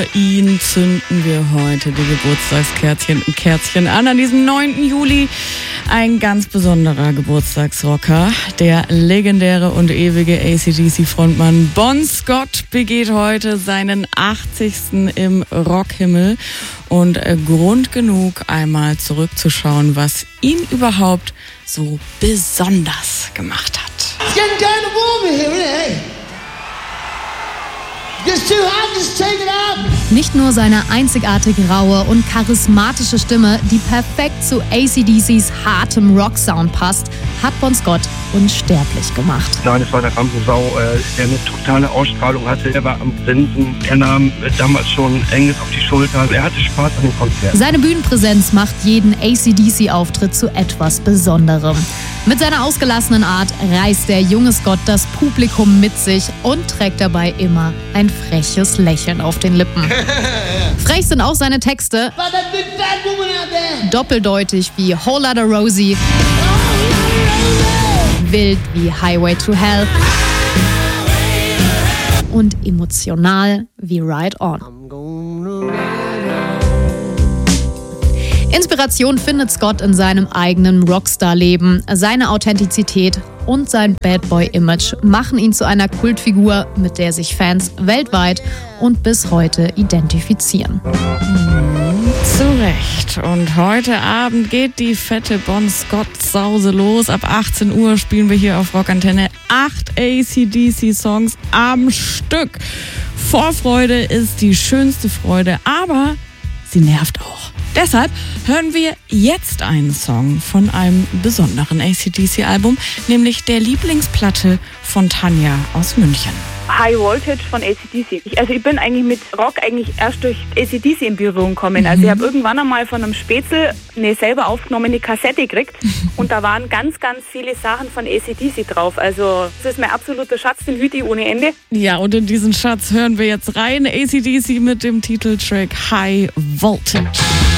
Ihn zünden wir heute die Geburtstagskerzchen an. An diesem 9. Juli ein ganz besonderer Geburtstagsrocker. Der legendäre und ewige AC/DC-Frontmann Bon Scott begeht heute seinen 80. im Rockhimmel. Und Grund genug, einmal zurückzuschauen, was ihn überhaupt so besonders gemacht hat. It's getting kind of warm here, isn't it? It's too hot, just take it out. Nicht nur seine einzigartig raue und charismatische Stimme, die perfekt zu AC/DCs hartem Rock-Sound passt, hat Bon Scott unsterblich gemacht. Nein, es war der Rampensau, der eine totale Ausstrahlung hatte. Er war am Grinsen, er nahm damals schon Engels auf die Schulter. Er hatte Spaß an dem Konzert. Seine Bühnenpräsenz macht jeden AC/DC-Auftritt zu etwas Besonderem. Mit seiner ausgelassenen Art reißt der junge Scott das Publikum mit sich und trägt dabei immer ein freches Lächeln auf den Lippen. Frech sind auch seine Texte, doppeldeutig wie Whole Lotta Rosie, wild wie Highway to Hell und emotional wie Ride On. Inspiration findet Scott in seinem eigenen Rockstar-Leben. Seine Authentizität und sein Bad Boy-Image machen ihn zu einer Kultfigur, mit der sich Fans weltweit und bis heute identifizieren. Zu Recht. Und heute Abend geht die fette Bon Scott-Sause los. Ab 18 Uhr spielen wir hier auf Rockantenne 8 AC/DC-Songs am Stück. Vorfreude ist die schönste Freude, aber sie nervt auch. Deshalb hören wir jetzt einen Song von einem besonderen AC/DC-Album, nämlich der Lieblingsplatte von Tanja aus München. High Voltage von AC/DC. Ich bin eigentlich mit Rock erst durch AC/DC in Berührung gekommen. Also ich habe irgendwann einmal von einem Spätzle eine selber aufgenommene Kassette gekriegt und da waren ganz, ganz viele Sachen von AC/DC drauf. Also das ist mein absoluter Schatz, den hüte ich ohne Ende. Ja, und in diesen Schatz hören wir jetzt rein. AC/DC mit dem Titeltrack High Voltage.